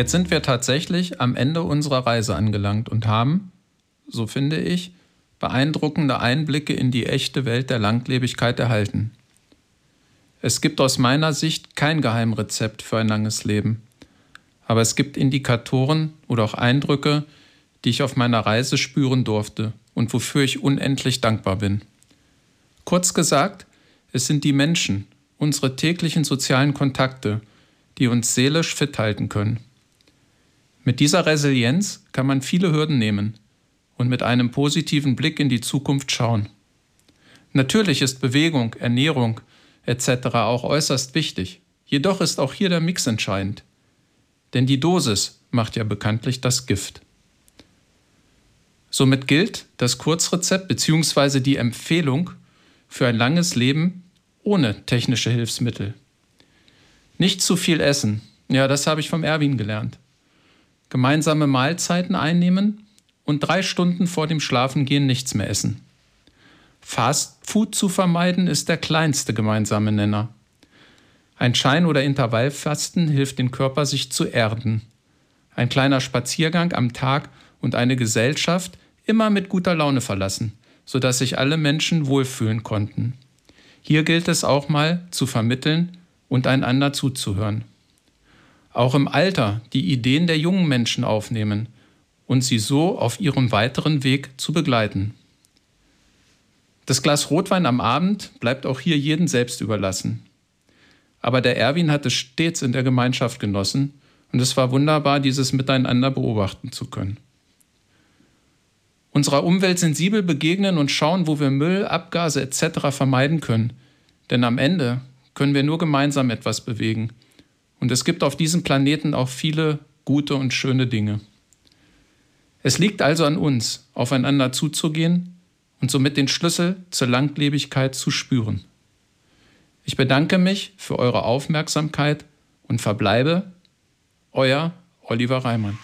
Jetzt sind wir tatsächlich am Ende unserer Reise angelangt und haben, so finde ich, beeindruckende Einblicke in die echte Welt der Langlebigkeit erhalten. Es gibt aus meiner Sicht kein Geheimrezept für ein langes Leben, aber es gibt Indikatoren oder auch Eindrücke, die ich auf meiner Reise spüren durfte und wofür ich unendlich dankbar bin. Kurz gesagt, es sind die Menschen, unsere täglichen sozialen Kontakte, die uns seelisch fit halten können. Mit dieser Resilienz kann man viele Hürden nehmen und mit einem positiven Blick in die Zukunft schauen. Natürlich ist Bewegung, Ernährung etc. auch äußerst wichtig. Jedoch ist auch hier der Mix entscheidend. Denn die Dosis macht ja bekanntlich das Gift. Somit gilt das Kurzrezept bzw. die Empfehlung für ein langes Leben ohne technische Hilfsmittel. Nicht zu viel essen, ja, das habe ich vom Erwin gelernt. Gemeinsame Mahlzeiten einnehmen und 3 Stunden vor dem Schlafengehen nichts mehr essen. Fast Food zu vermeiden ist der kleinste gemeinsame Nenner. Ein Schein- oder Intervallfasten hilft dem Körper, sich zu erden. Ein kleiner Spaziergang am Tag und eine Gesellschaft immer mit guter Laune verlassen, sodass sich alle Menschen wohlfühlen konnten. Hier gilt es auch mal zu vermitteln und einander zuzuhören. Auch im Alter die Ideen der jungen Menschen aufnehmen und sie so auf ihrem weiteren Weg zu begleiten. Das Glas Rotwein am Abend bleibt auch hier jedem selbst überlassen. Aber der Erwin hat es stets in der Gemeinschaft genossen und es war wunderbar, dieses Miteinander beobachten zu können. Unserer Umwelt sensibel begegnen und schauen, wo wir Müll, Abgase etc. vermeiden können. Denn am Ende können wir nur gemeinsam etwas bewegen. Und es gibt auf diesem Planeten auch viele gute und schöne Dinge. Es liegt also an uns, aufeinander zuzugehen und somit den Schlüssel zur Langlebigkeit zu spüren. Ich bedanke mich für eure Aufmerksamkeit und verbleibe euer Oliver Reimann.